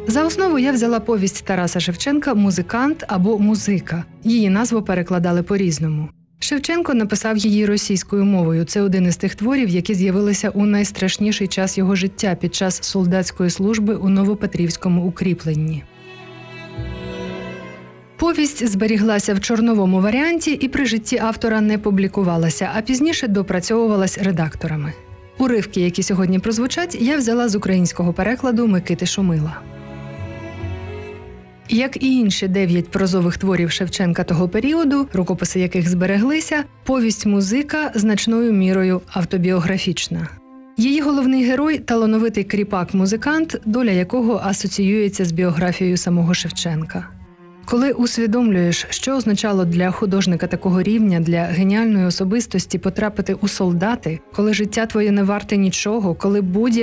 За основу я взяла повість Тараса Шевченка «Музикант» або «Музика». Її назву перекладали по-різному. Шевченко написав її російською мовою. Це один із тих творів, які з'явилися у найстрашніший час його життя під час солдатської служби у Новопетрівському укріпленні. Повість зберіглася в чорновому варіанті і при житті автора не публікувалася, а пізніше допрацьовувалась редакторами. Уривки, які сьогодні прозвучать, я взяла з українського перекладу Микити Шумила. Як і інші 9 прозових творів Шевченка того періоду, рукописи яких збереглися, повість «Музика» значною мірою автобіографічна. Її головний герой – талановитий кріпак-музикант, доля якого асоціюється з біографією самого Шевченка. Коли усвідомлюєш, що означало для художника такого рівня, для геніальної особистості потрапити у солдати, коли життя твоє не варте нічого, коли будь